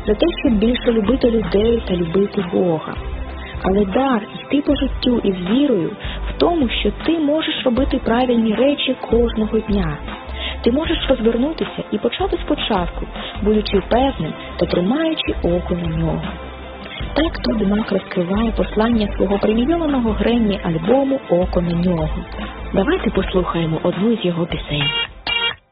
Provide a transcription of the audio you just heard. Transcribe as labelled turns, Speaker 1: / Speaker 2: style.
Speaker 1: за те, щоб більше любити людей та любити Бога. Але дар йти по життю із вірою в тому, що ти можеш робити правильні речі кожного дня. Ти можеш розвернутися і почати спочатку, будучи певним та тримаючи око на нього. Так Тоді Мак розкриває послання свого премійованого Греммі альбому «Око на нього». Давайте послухаємо одну з його пісень.